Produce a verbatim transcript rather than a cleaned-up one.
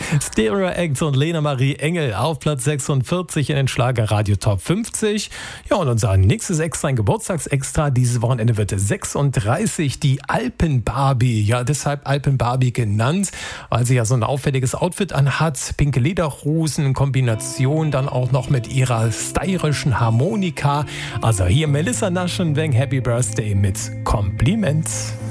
Stereo Act und Lena Marie Engel auf Platz sechsundvierzig in den Schlagerradio Top fünfzig. Ja, und unser nächstes Extra, ein Geburtstagsextra. Dieses Wochenende wird sechsunddreißig, die Alpen-Barbie. Ja, deshalb Alpen-Barbie genannt, weil sie ja so ein auffälliges Outfit anhat. Pinke Lederhosen in Kombination dann auch noch mit ihrer stylischen Harmonika. Also hier Melissa Naschenweng, Happy Birthday mit Kompliment.